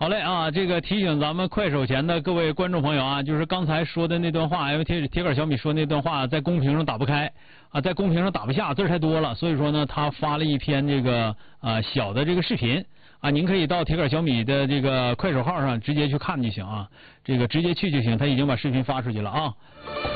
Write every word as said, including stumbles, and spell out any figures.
好嘞啊，这个提醒咱们快手前的各位观众朋友啊，就是刚才说的那段话，因为铁铁杆小米说那段话在公屏上打不开啊，在公屏上打不下，字儿太多了，所以说呢，他发了一篇这个啊小的这个视频啊，您可以到铁杆小米的这个快手号上直接去看就行啊，这个直接去就行，他已经把视频发出去了啊。